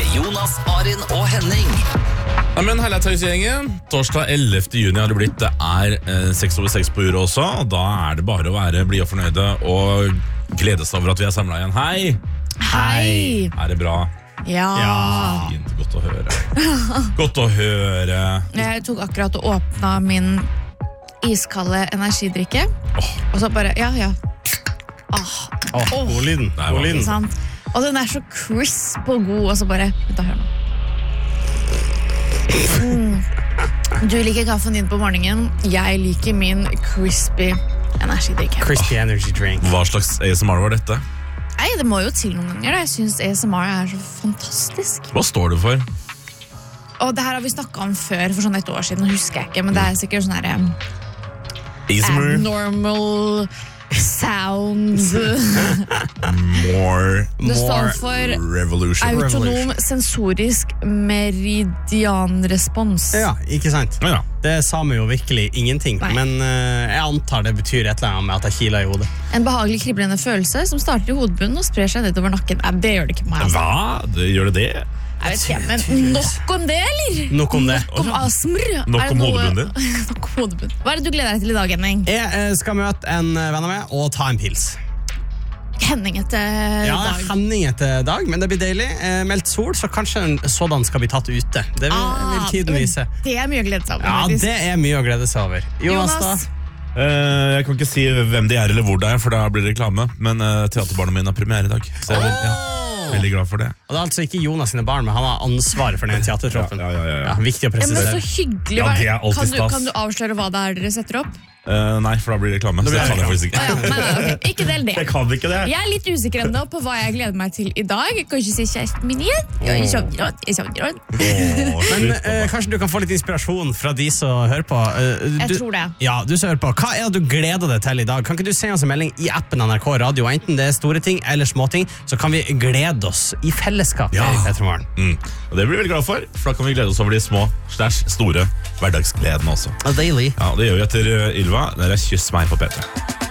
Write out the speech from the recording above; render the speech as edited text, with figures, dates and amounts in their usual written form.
med Jonas, Arin og Henning. Ja, men Herlig Tøysgjengen, torsdag 11. juni har det blitt. Det er 6/6 på uret også, og da er det bare å være blide og fornøyde og glede seg over at vi er samlet igjen. Hei! Hei! Er det bra? Ja. Fint, godt å høre. Godt å høre. Jeg tok akkurat og åpnet min iskalde energidrikke. Og så bare, ja. God lyden. Ikke sant? Og den er så crisp og god. Og så bare, vent da, hør nå. Du liker kaffen din på morgenen. Jeg liker min crispy energidrikke. Crispy energy drink. Hva slags ASMR var dette? Nei, det må jo til noen ganger da. Jeg synes ASMR er så fantastisk. Hva står det for? Og det her har vi snakket om før, for sånn et år siden. Nå husker jeg ikke, men det er sikkert sånn her ASMR? abnormal sounds. Det står for revolution. autonom sensorisk meridianrespons. Ja, ikke sant? Ja. Det sa meg jo virkelig ingenting. Nei. Men jeg antar det betyr et eller annet med at jeg kiler i hodet. En behagelig kriblende følelse som starter i hodebunnen og sprer seg nedover nakken. Nei, det gjør det ikke på meg. Altså. Hva? Gjør det det? Jeg vet ikke, men nok om det, eller? Nok om det. Nok om ASMR. Nok Er det om noe- hodebunnen din. Nok om hodebunnen. Hva er det du gleder deg til i dag, Henning? Jeg skal møte en venn av meg og ta en pils. Henning etter Ja, dag. Henning etter dag, men det blir deilig. Meldt sol, så kanskje en sådan skal bli tatt ute. Det vil tiden vise. Det er mye å glede seg over. Ja, faktisk. det er mye å glede seg over. Jonas, Jonas. Jeg kan ikke si hvem de er eller hvor det er, for da blir det reklame. Men teaterbarna mine har premiere i dag, så jeg er veldig glad for det. Og det er altså ikke Jonas sine barn, men han har ansvaret for den teatertroppen. Ja. Viktig å Ja, men presisere. så hyggelig. Ja, det er alltid stas. Kan du avsløre hva det er dere setter opp? Nei, for da blir det reklame. Så blir jeg det kan det faktisk Ja, ikke. nei, ok. Ikke del det. Jeg kan ikke det. Jeg er litt usikker ennå på hva jeg gleder meg til i dag. Jeg kan ikke si kjæresten min igjen. Jeg savner han. Men kanskje du kan få litt inspirasjon fra de som hører på. Jeg tror det. Ja, du som hører på. Hva er det du gleder deg til i dag? Kan ikke du sende oss en melding i appen NRK Radio? Enten det er store ting eller små ting, så kan vi glede oss i fellesskap. Ja. Her i Petremorgen. Og det blir vi veldig glad for, for da kan vi glede oss over de små, store hverdagsgledene også. Daily. Ja, det gjør vi etter Ylva. Der er Kyss meg på P3.